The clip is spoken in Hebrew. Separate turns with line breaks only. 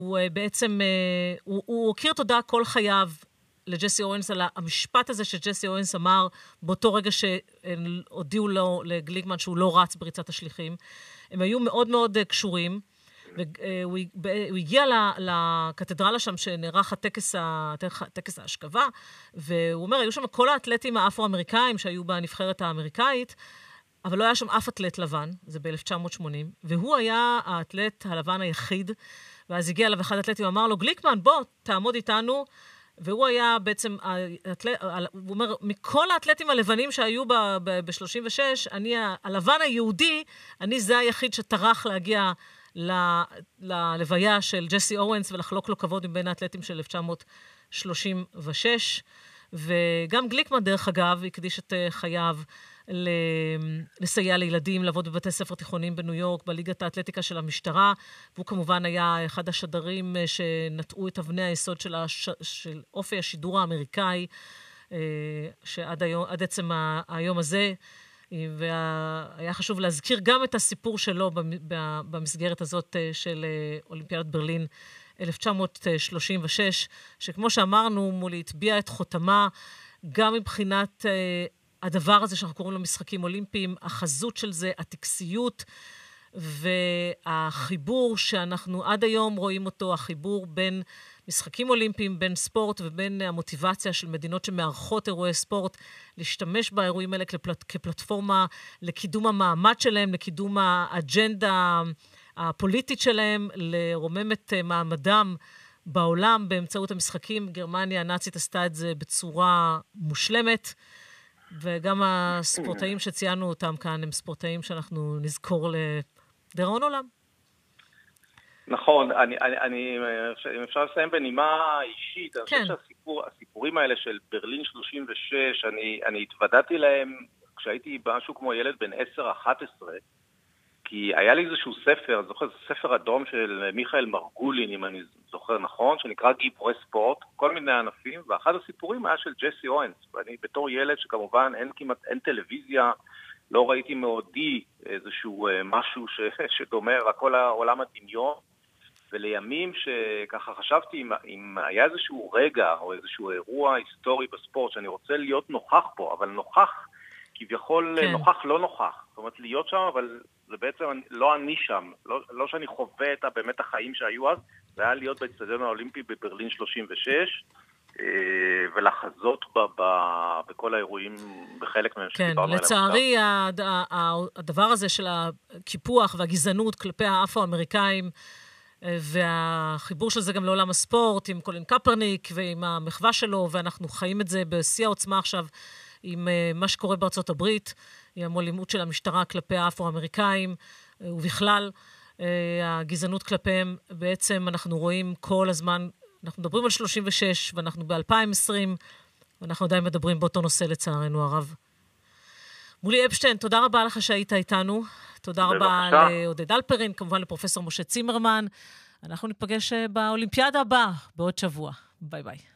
הוא בעצם, הוא הכיר תודה כל חייו לג'סי אורנס על המשפט הזה שג'סי אורנס אמר באותו רגע שהודיעו לו לגליקמן שהוא לא רץ בריצת השליחים. הם היו מאוד מאוד קשורים, והוא הגיע לקתדרלה שם שנערך טקס ההשכבה, והוא אומר, היו שם כל האתלטים האפרו-אמריקאים שהיו בנבחרת האמריקאית, אבל לא היה שם אף אתלט לבן, זה ב-1980, והוא היה האתלט הלבן היחיד, ואז הגיע אליו אחד האתלטים, אמר לו, גליקמן, בוא, תעמוד איתנו, והוא היה בעצם, הוא אומר, מכל האתלטים הלבנים שהיו ב-36, אני, הלבן היהודי, אני זה היחיד שטרח להגיע ללוויה של ג'סי אורנס, ולחלוק לו כבוד מבין האתלטים של 1936, וגם גליקמן, דרך אגב, הקדיש את חייו לסייע לילדים, לעבוד בבתי ספר תיכוניים בניו יורק, בליגת האתלטיקה של המשטרה, והוא כמובן היה אחד השדרים שנטעו את אבני היסוד של אופי השידור האמריקאי, שעד עצם היום הזה, והיה חשוב להזכיר גם את הסיפור שלו במסגרת הזאת של אולימפיאדת ברלין 1936, שכמו שאמרנו, מולי הטביע את חותמה, גם מבחינת הדבר הזה שאנחנו קוראים לו משחקים אולימפיים, החזות של זה, הטקסיות, והחיבור שאנחנו עד היום רואים אותו, החיבור בין משחקים אולימפיים, בין ספורט ובין המוטיבציה של מדינות שמארחות אירועי ספורט, להשתמש באירועים האלה כפלטפורמה לקידום המעמד שלהם, לקידום האג'נדה הפוליטית שלהם, לרומם את מעמדם בעולם באמצעות המשחקים. גרמניה הנאצית עשתה את זה בצורה מושלמת, וגם הספורטאים שציינו אותם כאן הם ספורטאים שאנחנו נזכור לדיראון עולם.
נכון, אם אפשר לסיים בנימה אישית, אני חושב שהסיפורים האלה של ברלין 36, אני התוודעתי להם כשהייתי משהו כמו ילד בן 10-11, כי היה לי איזשהו ספר, אני זוכר, ספר אדום של מיכאל מרגולין, אם אני זוכר נכון, שנקרא גיבורי ספורט, כל מיני ענפים, ואחד הסיפורים היה של ג'סי אורנס, ואני בתור ילד שכמובן אין טלוויזיה, לא ראיתי מעודי איזשהו משהו שדומה, כל העולם הדמיון, ולימים שככה חשבתי, אם היה איזשהו רגע או איזשהו אירוע היסטורי בספורט שאני רוצה להיות נוכח פה, אבל נוכח כביכול נוכח לא נוכח. זאת אומרת, להיות שם, אבל זה בעצם לא אני שם. לא שאני חווה את באמת החיים שהיו אז, זה היה להיות באצטדיון האולימפי בברלין 36, ולחזות בכל האירועים, בחלק מהם שדיברנו עליהם.
לצערי, הדבר הזה של הקיפוח והגזענות כלפי האפרו-אמריקאים, והחיבור של זה גם לעולם הספורט, עם קולין קפרניק ועם המחווה שלו, ואנחנו חיים את זה בשיא העוצמה עכשיו, עם מה שקורה בארצות הברית, עם הלימות של המשטרה כלפי האפרו-אמריקאים, ובכלל הגזענות כלפיהם, בעצם אנחנו רואים כל הזמן, אנחנו מדברים על 36, ואנחנו ב-2020, ואנחנו עדיין מדברים באותו נושא לצערנו הרב. מולי אפשטיין, תודה רבה לך שהיית איתנו, תודה רבה לעודד אלפרין, כמובן לפרופסור משה צימרמן, אנחנו נתפגש באולימפיאדה הבאה בעוד שבוע, ביי ביי.